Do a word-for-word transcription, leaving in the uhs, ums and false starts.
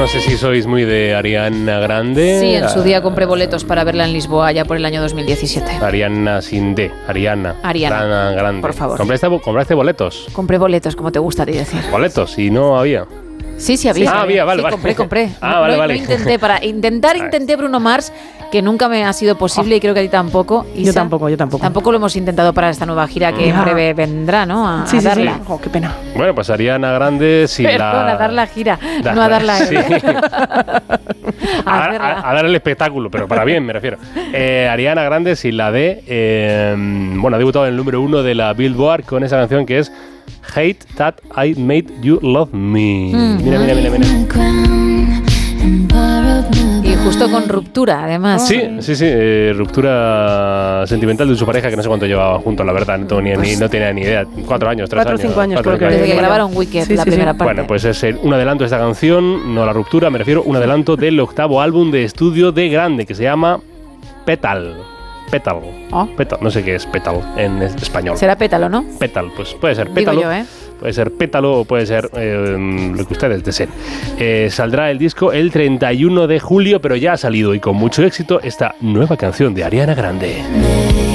no sé si sois muy de Ariana Grande. Sí, en su día compré boletos para verla en Lisboa ya por el año dos mil diecisiete. Ariana sin D, Ariana. Ariana, Ariana Grande. por favor. ¿Compraste, ¿Compraste boletos? Compré boletos, como te gusta a ti decir. Boletos, y no había. Sí, sí había. Ah, había, vale, sí, vale. compré, compré. Ah, vale, no, vale. No intenté, para intentar intenté Bruno Mars, que nunca me ha sido posible y creo que a ti tampoco. Isa, yo tampoco, yo tampoco. Tampoco lo hemos intentado para esta nueva gira que Ah. en breve vendrá, ¿no? A, Sí, a sí, darla. sí. Oh, qué pena. Bueno, pues Ariana Grande sin Perdón, la... a dar la gira, Da- no a darla. sí. a, a, hacerla. a- a dar el espectáculo, pero para bien me refiero. Eh, Ariana Grande sin la D, eh, bueno, ha debutado en el número uno de la Billboard con esa canción que es Hate That I Made You Love Me. Mm. Mira, mira, mira, mira. Y justo con ruptura, además. Sí, sí, sí, eh, ruptura sentimental de su pareja que no sé cuánto llevaba juntos, la verdad, no, tengo ni, ni- no tenía ni idea. Cuatro años, tres Cuatro o años. cinco años, cuatro o creo cinco que- Desde que Bueno. grabaron Wicked, Sí, la sí, primera sí. parte. Bueno, pues es eh, un adelanto de esta canción, no la ruptura, me refiero, un adelanto del octavo álbum de estudio de Grande que se llama Petal. Petal. Oh. Petal. No sé qué es Petal en es- español. Será pétalo, ¿no? Petal, pues puede ser Digo pétalo. yo, ¿eh? Puede ser pétalo o puede ser eh, lo que ustedes deseen. Eh, saldrá el disco el treinta y uno de julio, pero ya ha salido y con mucho éxito esta nueva canción de Ariana Grande.